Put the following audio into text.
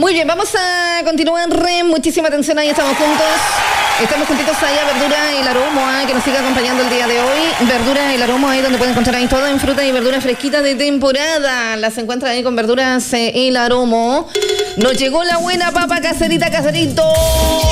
Muy bien, vamos a continuar. Muchísima atención, ahí estamos juntos. Estamos juntitos allá, Verdura El Aromo, que nos sigue acompañando el día de hoy. Verdura El Aromo, ahí donde pueden encontrar ahí todo en fruta y verduras fresquitas de temporada. Las encuentran ahí con Verduras El Aromo. Nos llegó la buena papa caserita, caserito.